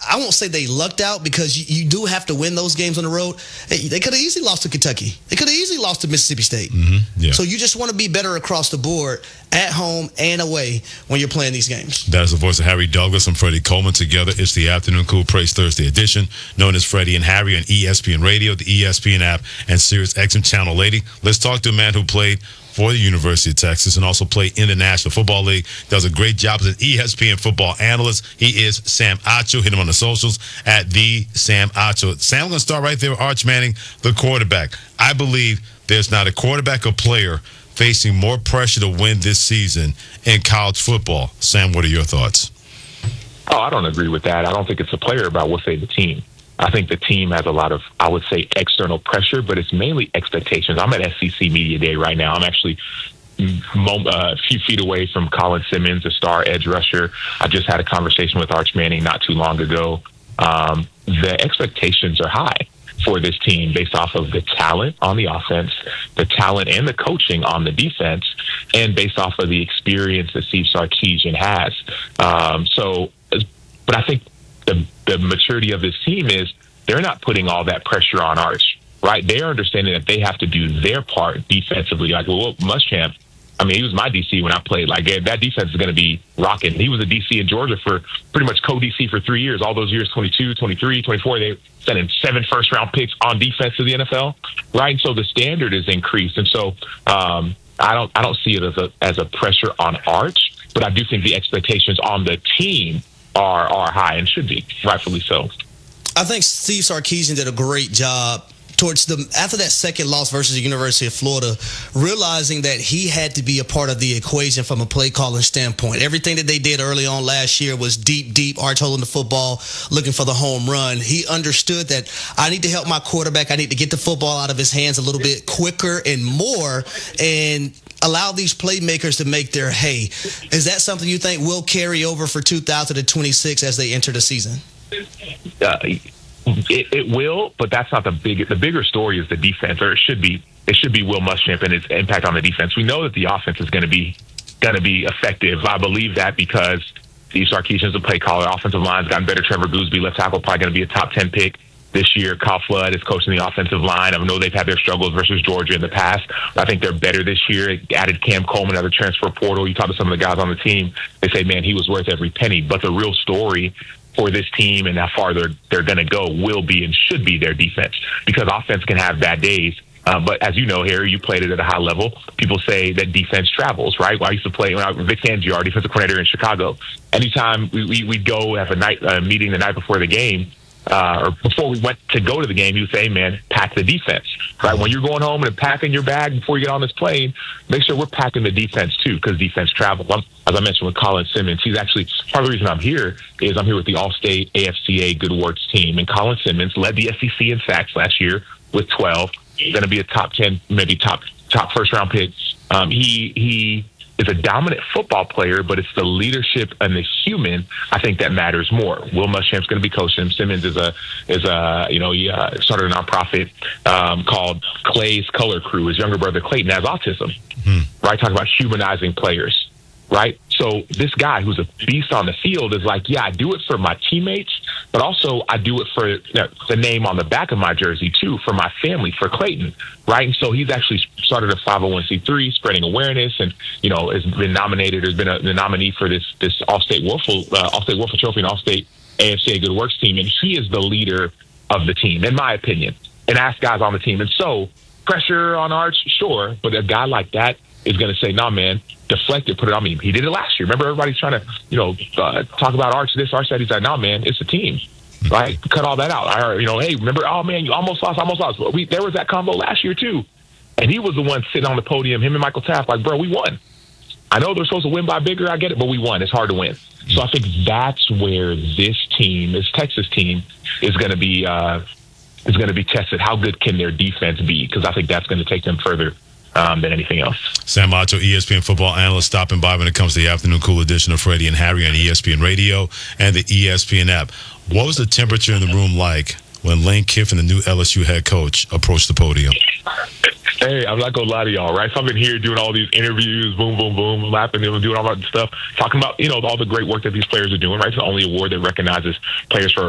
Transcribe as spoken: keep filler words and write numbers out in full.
I won't say they lucked out because you, you do have to win those games on the road. Hey, they could have easily lost to Kentucky. They could have easily lost to Mississippi State. Mm-hmm. Yeah. So you just want to be better across the board at home and away when you're playing these games. That is the voice of Harry Douglas and Freddie Coleman together. It's the Afternoon Cool Praise Thursday edition, known as Freddie and Harry on E S P N Radio, the E S P N app, and Sirius X M Channel eighty. Let's talk to a man who played for the University of Texas and also played in the National Football League. Does a great job as an E S P N football analyst. He is Sam Acho. Hit him on the socials at the Sam Acho. Sam, I'm going to start right there with Arch Manning, the quarterback. I believe there's not a quarterback or player facing more pressure to win this season in college football. Sam, what are your thoughts? Oh, I don't agree with that. I don't think it's a player, but I will say the team. I think the team has a lot of, I would say, external pressure, but it's mainly expectations. I'm at S E C Media Day right now. I'm actually a few feet away from Colin Simmons, a star edge rusher. I just had a conversation with Arch Manning not too long ago. Um, the expectations are high for this team based off of the talent on the offense, the talent and the coaching on the defense, and based off of the experience that Steve Sarkisian has. Um, so, but I think the, the maturity of this team is they're not putting all that pressure on Arch, right? They're understanding that they have to do their part defensively. Like, well, Muschamp, I mean, he was my D C when I played. Like, that defense is going to be rocking. He was a D C in Georgia for pretty much co-D C for three years. All those years, twenty-two, twenty-three, twenty-four, they sent in seven first-round picks on defense to the N F L, right? And so the standard is increased. And so um, I don't I don't see it as a as a pressure on Arch, but I do think the expectations on the team are are high and should be, rightfully so. I think Steve Sarkisian did a great job towards the after that second loss versus the University of Florida, realizing that he had to be a part of the equation from a play calling standpoint. Everything that they did early on last year was deep, deep, Arch holding the football, looking for the home run. He understood that I need to help my quarterback. I need to get the football out of his hands a little bit quicker and more, and allow these playmakers to make their hay. Is that something you think will carry over for two thousand twenty-six as they enter the season? Uh, it, it will, but that's not the big. The bigger story is the defense, or it should be. It should be Will Muschamp and its impact on the defense. We know that the offense is going to be going to be effective. I believe that because Steve Sarkisian is a play caller. Offensive line's gotten better. Trevor Gooseby, left tackle, probably going to be a top ten pick this year. Kyle Flood is coaching the offensive line. I know they've had their struggles versus Georgia in the past, but I think they're better this year. Added Cam Coleman out of the transfer portal. You talk to some of the guys on the team, they say, man, he was worth every penny. But the real story for this team and how far they're, they're going to go will be and should be their defense, because offense can have bad days. Uh, but as you know, Harry, you played it at a high level. People say that defense travels, right? Well, I used to play when I was Vic Fangio, defensive coordinator in Chicago. Anytime we, we, we'd go have a night uh, meeting the night before the game, Uh, or before we went to go to the game, he would say, hey, man, pack the defense, right? When you're going home and packing your bag before you get on this plane, make sure we're packing the defense too, because defense travels. I'm, as I mentioned with Colin Simmons, he's actually, part of the reason I'm here is I'm here with the All-State A F C A Good Works team, and Colin Simmons led the S E C in sacks last year with twelve, going to be a top ten, maybe top top first-round pick. Um, he he is a dominant football player, but it's the leadership and the human, I think, that matters more. Will Muschamp's going to be coaching him. Simmons is a is a you know he uh, started a nonprofit um, called Clay's Color Crew. His younger brother Clayton has autism. Hmm. Right, talking about humanizing players. Right, so this guy who's a beast on the field is like, yeah, I do it for my teammates, but also I do it for you know, the name on the back of my jersey too, for my family, for Clayton. Right, and so he's actually started a five oh one c three, spreading awareness, and you know has been nominated, has been a, the nominee for this this All-State Wolfle, uh, All-State Wolfle Trophy and All-State A F C A Good Works team, and he is the leader of the team, in my opinion. And ask guys on the team, and so pressure on Arch, sure, but a guy like that is going to say, nah, man, deflect it, put it on me. He did it last year. Remember, everybody's trying to, you know, uh, talk about Arch this, Arch that. He's like, nah, man, it's a team, right? Cut all that out. I, you know, hey, remember, oh, man, you almost lost, almost lost. We, there was that combo last year, too. And he was the one sitting on the podium, him and Michael Taft, like, bro, we won. I know they're supposed to win by bigger, I get it, but we won. It's hard to win. So I think that's where this team, this Texas team, is going to be uh, is going to be tested. How good can their defense be? Because I think that's going to take them further Um, than anything else. Sam Acho, E S P N football analyst, stopping by when it comes to the Afternoon Cool edition of Freddie and Harry on E S P N Radio and the E S P N app. What was the temperature in the room like when Lane Kiffin, the new L S U head coach, approached the podium? Hey, I'm not going to lie to y'all, right? So I've been here doing all these interviews, boom, boom, boom, laughing, doing all that stuff, talking about, you know, all the great work that these players are doing, right? It's the only award that recognizes players for